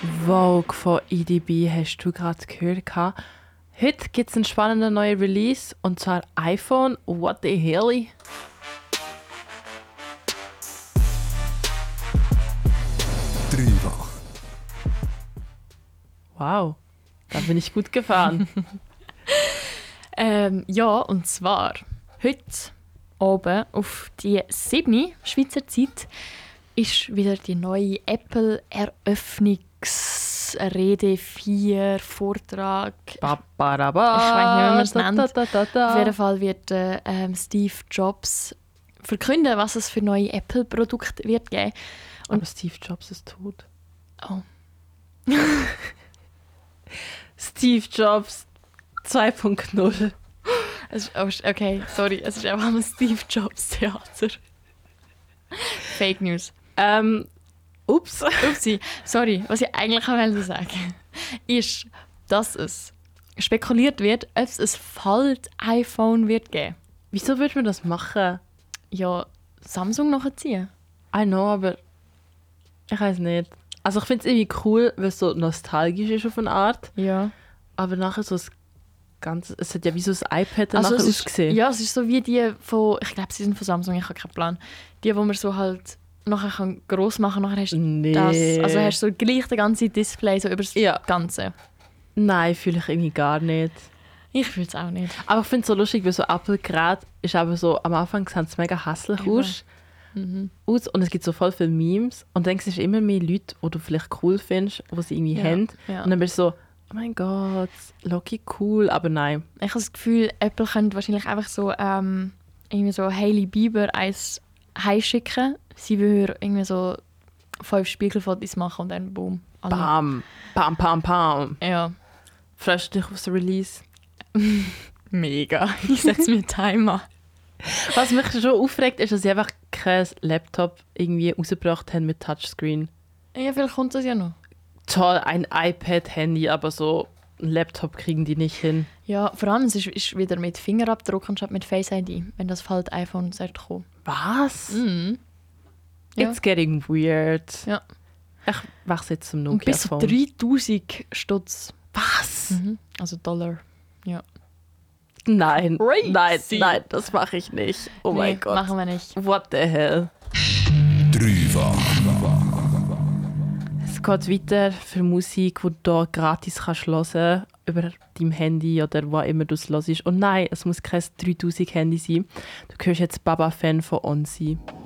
Vogue von EDB hast du gerade gehört. Heute gibt es einen spannenden neuen Release, und zwar iPhone. What the hell? Dreifach. Wow, da bin ich gut gefahren. Ja, und zwar heute oben auf die 7 Schweizer Zeit ist wieder die neue Apple-Eröffnungsrede 4 Vortrag. Ba-ba-da-ba. Ich weiß nicht, wie man es nennt. Da-da-da-da. Auf jeden Fall wird Steve Jobs verkünden, was es für neue Apple-Produkte wird geben. Aber Steve Jobs ist tot. Oh. Steve Jobs 2.0. Okay, sorry, es ist einfach ein Steve Jobs Theater. Fake News. Ups. Upsi, sorry, was ich eigentlich wollte sagen, ist, dass es spekuliert wird, ob es ein Fold-iPhone wird geben. Wieso würde man das machen? Ja, Samsung nachziehen. I know, aber ich weiß nicht. Also ich finde es irgendwie cool, weil es so nostalgisch ist auf eine Art. Ja. Aber nachher so das Ganze, es hat ja wie so ein iPad nachher es ist, ausgesehen. ja, es ist so wie die von, ich glaube, sie sind von Samsung, ich habe keinen Plan. Die, wo man so halt nachher gross machen kann, nachher hast du Nee. das. Also hast du so gleich das ganze Display so über das Ja. Ganze. Nein, fühle ich irgendwie gar nicht. Ich fühle es auch nicht. Aber ich finde es so lustig, weil so Apple-Geräte ist aber so, am Anfang sehen sie mega hässlich aus. Und es gibt so voll viele Memes. Und dann siehst du immer mehr Leute, die du vielleicht cool findest, die sie irgendwie Ja, haben. ja. Und dann bist du so, oh mein Gott, Loki cool, aber nein. Ich habe das Gefühl, Apple könnte wahrscheinlich einfach so, irgendwie so Hailey Bieber eins heimschicken. Sie würde irgendwie so 5 Spiegelfotos machen und dann boom. alle. Bam, bam, bam, bam. Ja, Freust du dich aufs Release? mega. Ich setze mir einen Timer. Was mich schon aufregt, ist, dass sie einfach kein Laptop irgendwie rausgebracht haben mit Touchscreen. Ja, vielleicht kommt das ja noch. Toll, ein iPad-Handy, aber so ein Laptop kriegen die nicht hin. Ja, vor allem es ist wieder mit Fingerabdruck anstatt mit Face ID, wenn das Fold iPhone sollte kommen. Was? Mhm. Ja. It's getting weird. Ja. Ich wechsle jetzt zum Und bis zu Nokia-Phone. 3000 Stutz. Was? Also Dollar. Ja. Nein, Crazy. nein, das mache ich nicht. Oh mein Gott. Machen wir nicht. What the hell? Dreifach. Es geht weiter für Musik, die du hier gratis kannst hören über dein Handy oder wo immer du es hörst. Und nein, es muss kein 3000 Handy sein. Du hörst jetzt Baba Fan von Onsi.